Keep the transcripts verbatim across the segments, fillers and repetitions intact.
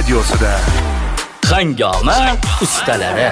radiosida Hangoma ustalari.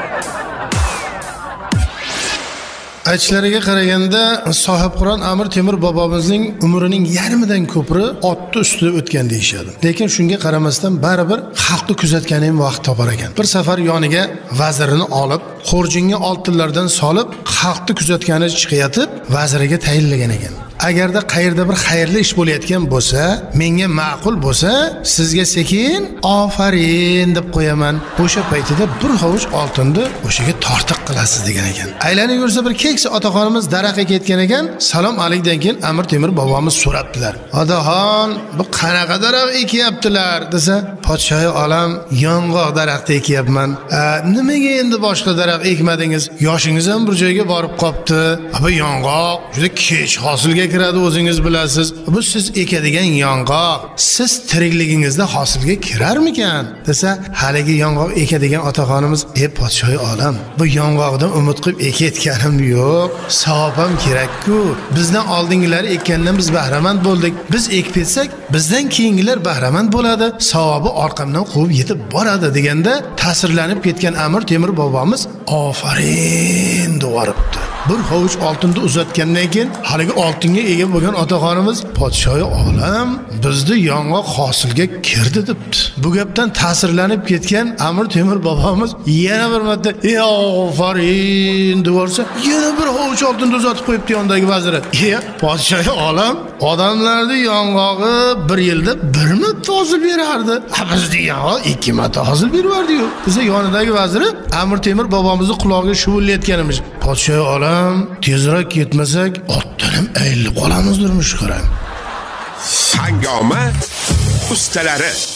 Aytishlariga qaraganda Sohibqiron Amir Temur bobomizning umrining yarmidan ko'pri otni ustida o'tgan deyishadi. Lekin shunga qaramasdan baribir xalqni kuzatgani ham vaqt topar ekan. Bir safar yoniga vazirini olib, xo'rjinga oltinlardan solib, xalqni kuzatgani chiqayotib, vaziriga tayinlagan ekan. Agarda qayerda bir xayrli ish bo'layotgan bo'lsa, menga ma'qul bo'lsa, sizga sekin ofarin deb qo'yaman. O'sha paytida bir hovuch oltinni o'shaga tortiq qilasiz degan ekan. Aylanib yursa bir keksa otaxonimiz daraxtga ketgan ekan, salom alaydan keyin Amir Temur bobomiz so'rabdilar. "Otaxon, bu qanaqa daraxt ekyaptilar?" desa, "Podshohi olam, yong'oq daraxti ekyapman." "Nimaga endi boshqa daraxt ekmadingiz? Yoshingiz ham bir joyga borib qopti. Bu yong'oq juda kech hosilga kiradi, o'zingiz bilasiz. Bu siz ekadigan yong'oq, siz tirikligingizda hosilga kirarmikan?" desa, haligi yong'oq ekadigan otaxonimiz, "Ey podshohi olam, bu yong'oqdan umid qilib ekayotganim yo'q. Savob ham kerak-ku. Bizdan oldingilari ekkandan biz bahramand bo'ldik. Biz ekib etsak, bizdan keyingilar bahramand bo'ladi. Savobi orqamdan quvib yetib boradi" deganda ta'sirlanib ketgan Amir Temur bobomiz ofarin devoribdi. Bir hovuch oltinni uzatgandan keyin haligi oltinga ega bo'lgan otaxonimiz, "Podshohi olam, bizning yong'oq hosilga kirdi" debdi. Bu gapdan ta'sirlanib ketgan Amir Temur bobomiz yana bir marta "Ey ofarin" devorsa, yana bir hovuch oltinni uzatib qo'yibdi yondagi vaziri. "Ey podshohi olam, odamlarning yong'og'i bir yilda bir marta hosil berardi. Ha bizning yong'oq ikki marta hosil berardi-yu" desa, yonidagi vaziri Amir Temur bobomizning qulog'iga shuvillayotganimiz, "Podshohi olam, tezroq ketmasak, otdan ham ayilib qolamizdirmish qarang." Hangoma ustalari.